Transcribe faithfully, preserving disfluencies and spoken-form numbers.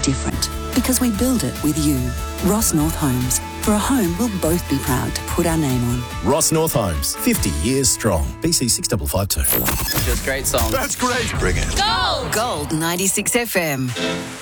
different because we build it with you. Ross North Homes. For a home we'll both be proud to put our name on. Ross North Homes, fifty years strong. B C six five five two. Just great song. That's great. Bring it. Gold! Gold ninety-six F M.